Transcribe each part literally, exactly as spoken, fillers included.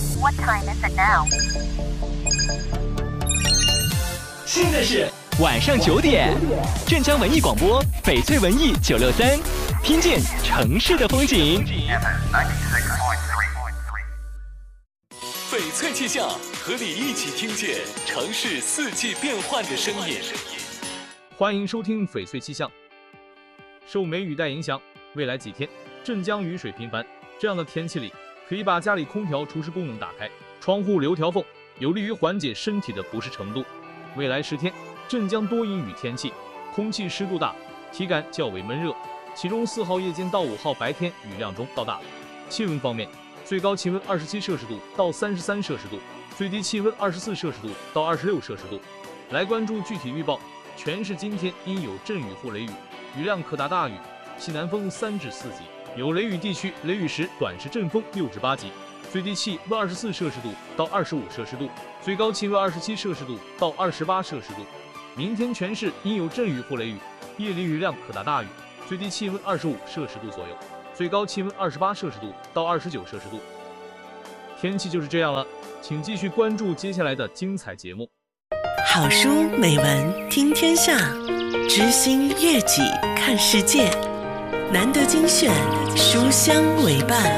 What time is it now? 现在是晚上九点，镇江文艺广播，翡翠文艺九六三，听见城市的风景。翡翠气象，和你一起听见城市四季变换的声音。 欢迎收听翡翠气象。受梅雨带影响，未来几天镇江雨水频繁，这样的天气里，可以把家里空调除湿功能打开，窗户留条缝，有利于缓解身体的不适程度。未来十天，镇江多阴雨天气，空气湿度大，体感较为闷热，其中四号夜间到五号白天雨量中到大。气温方面，最高气温二十七摄氏度到三十三摄氏度，最低气温二十四摄氏度到二十六摄氏度。来关注具体预报。全市今天因有阵雨或雷雨，雨量可达大雨，西南风三至四级，有雷雨地区雷雨时短时阵风六至八级，最低气温二十四摄氏度到二十五摄氏度，最高气温二十七摄氏度到二十八摄氏度。明天全市因有阵雨或雷雨，夜里雨量可达大雨，最低气温二十五摄氏度左右，最高气温二十八摄氏度到二十九摄氏度。天气就是这样了，请继续关注接下来的精彩节目。 好书美文听天下，知心悦己看世界，难得精选，书香为伴。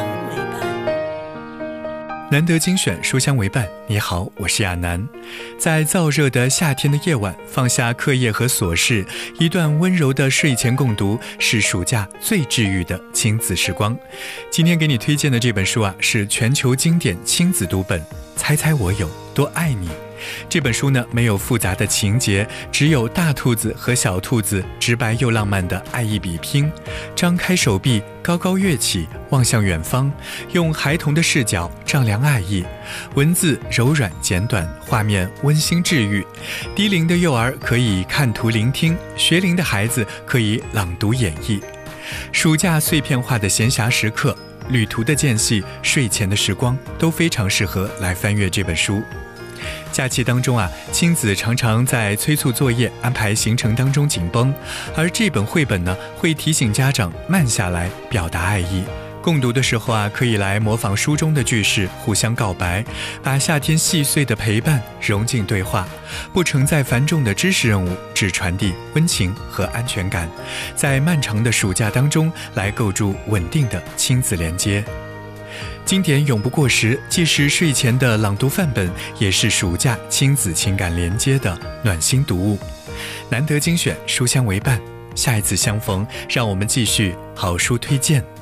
难得精选，书香为伴。你好，我是亚楠。在燥热的夏天的夜晚，放下课业和琐事，一段温柔的睡前共读，是暑假最治愈的亲子时光。今天给你推荐的这本书啊，是全球经典亲子读本《猜猜我有多爱你》。这本书呢，没有复杂的情节，只有大兔子和小兔子直白又浪漫的爱意比拼。张开手臂，高高跃起，望向远方，用孩童的视角丈量爱意。文字柔软简短，画面温馨治愈。低龄的幼儿可以看图聆听，学龄的孩子可以朗读演绎。暑假碎片化的闲暇时刻，旅途的间隙，睡前的时光，都非常适合来翻阅这本书。假期当中啊，亲子常常在催促作业、安排行程当中紧绷，而这本绘本呢，会提醒家长慢下来，表达爱意。共读的时候啊，可以来模仿书中的句式，互相告白，把夏天细碎的陪伴融进对话，不承载繁重的知识任务，只传递温情和安全感，在漫长的暑假当中来构筑稳定的亲子连接。经典永不过时，既是睡前的朗读范本，也是暑假亲子情感连接的暖心读物。难得精选，书香为伴。下一次相逢，让我们继续好书推荐。